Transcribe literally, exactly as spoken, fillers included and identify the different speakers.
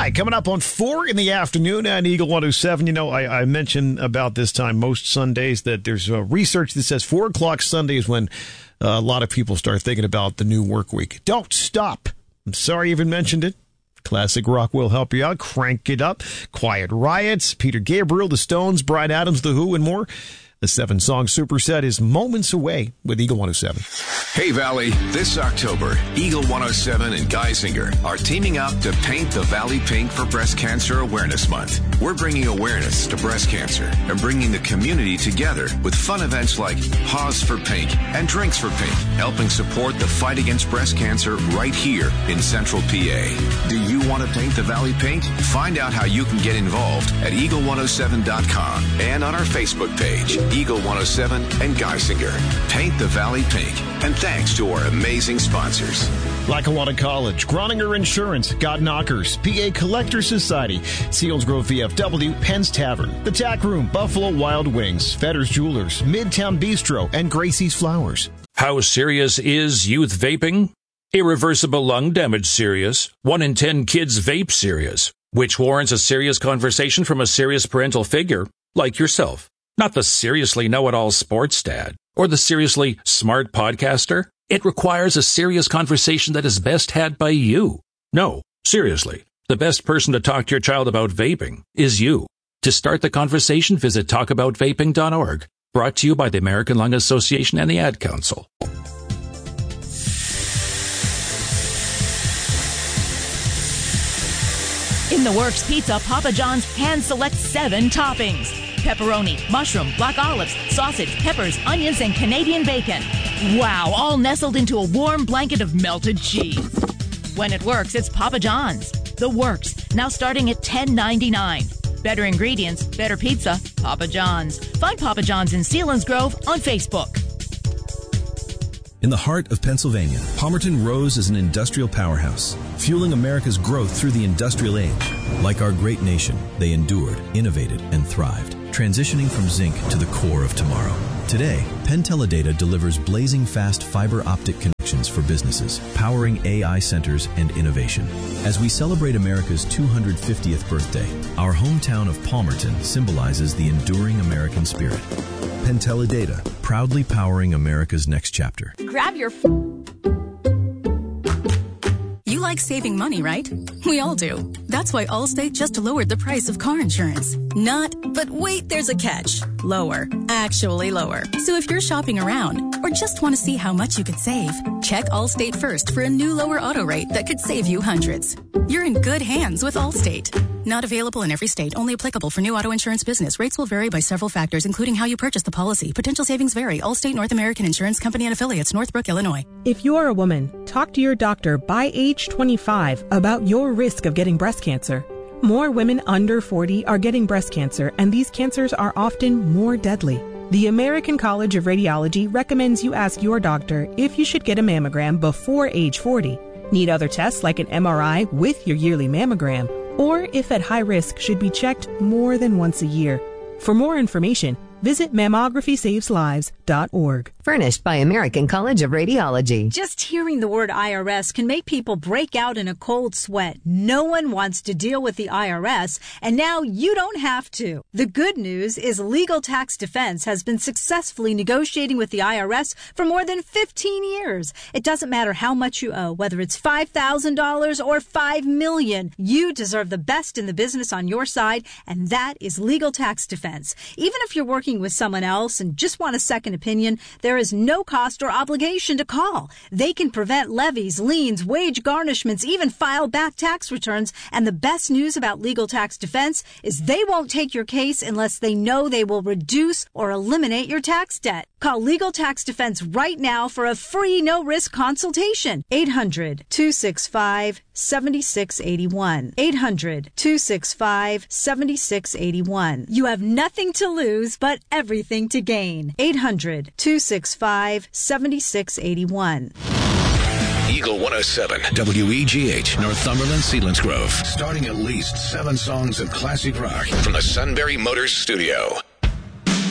Speaker 1: Hi, coming up on four in the afternoon on Eagle one oh seven. You know, I, I mentioned about this time most Sundays that there's uh, research that says four o'clock Sunday is when uh, a lot of people start thinking about the new work week. Don't stop. I'm sorry I even mentioned it. Classic rock will help you out. Crank it up. Quiet Riots, Peter Gabriel, The Stones, Bryan Adams, The Who, and more. The seven-song superset is moments away with Eagle one oh seven.
Speaker 2: Hey, Valley, this October, Eagle one oh seven and Geisinger are teaming up to paint the Valley pink for Breast Cancer Awareness Month. We're bringing awareness to breast cancer and bringing the community together with fun events like Pause for Pink and Drinks for Pink, helping support the fight against breast cancer right here in Central P A. Do you want to paint the Valley pink? Find out how you can get involved at eagle one oh seven dot com and on our Facebook page. Eagle one oh seven and Geisinger. Paint the Valley pink. And thanks to our amazing sponsors.
Speaker 1: Lackawanna College, Groninger Insurance, God Knockers, P A Collector Society, Selinsgrove V F W, Penn's Tavern, The Tack Room, Buffalo Wild Wings, Fetter's Jewelers, Midtown Bistro, and Gracie's Flowers.
Speaker 3: How serious is youth vaping? Irreversible lung damage serious. One in ten kids vape serious, which warrants a serious conversation from a serious parental figure like yourself. Not the seriously know-it-all sports dad or the seriously smart podcaster. It requires a serious conversation that is best had by you. No, seriously, the best person to talk to your child about vaping is you. To start the conversation, visit talk about vaping dot org. Brought to you by the American Lung Association and the Ad Council.
Speaker 4: In the Works Pizza, Papa John's hand-select seven toppings. Pepperoni, mushroom, black olives, sausage, peppers, onions, and Canadian bacon. Wow, all nestled into a warm blanket of melted cheese. When it works, it's Papa John's. The Works, now starting at ten ninety-nine. Better ingredients, better pizza, Papa John's. Find Papa John's in Selinsgrove on Facebook.
Speaker 5: In the heart of Pennsylvania, Palmerton rose as an industrial powerhouse, fueling America's growth through the industrial age. Like our great nation, they endured, innovated, and thrived, transitioning from zinc to the core of tomorrow. Today, Penn Teledata delivers blazing fast fiber optic connections for businesses, powering A I centers and innovation. As we celebrate America's two hundred fiftieth birthday, our hometown of Palmerton symbolizes the enduring American spirit. Penn Teledata, proudly powering America's next chapter.
Speaker 6: Grab your... F- you like saving money, right? We all do. That's why Allstate just lowered the price of car insurance. Not, but wait, there's a catch. Lower. Actually lower. So if you're shopping around or just want to see how much you could save, check Allstate first for a new lower auto rate that could save you hundreds. You're in good hands with Allstate. Not available in every state. Only applicable for new auto insurance business. Rates will vary by several factors, including how you purchase the policy. Potential savings vary. Allstate North American Insurance Company and Affiliates, Northbrook, Illinois.
Speaker 7: If you're a woman, talk to your doctor by age twenty-five about your risk of getting breast cancer. More women under forty are getting breast cancer, and these cancers are often more deadly. The American College of Radiology recommends you ask your doctor if you should get a mammogram before age forty. Need other tests like an M R I with your yearly mammogram, or if at high risk should be checked more than once a year. For more information, visit mammography saves lives dot org.
Speaker 8: Furnished by American College of Radiology.
Speaker 9: Just hearing the word I R S can make people break out in a cold sweat. No one wants to deal with the I R S, and now you don't have to. The good news is Legal Tax Defense has been successfully negotiating with the I R S for more than fifteen years. It doesn't matter how much you owe, whether it's five thousand dollars or five million dollars. You deserve the best in the business on your side, and that is Legal Tax Defense. Even if you're working with someone else and just want a second opinion, there is no cost or obligation to call. They can prevent levies, liens, wage garnishments, even file back tax returns. And the best news about Legal Tax Defense is they won't take your case unless they know they will reduce or eliminate your tax debt. Call Legal Tax Defense right now for a free no-risk consultation. eight hundred, two six five, seven six eight one. eight hundred, two six five, seven six eight one. You have nothing to lose but everything to gain. eight hundred, two six five, seven six eight one.
Speaker 2: Eagle one oh seven, W E G H, Northumberland, Selinsgrove. Starting at least seven songs of classic rock from the Sunbury Motors Studio.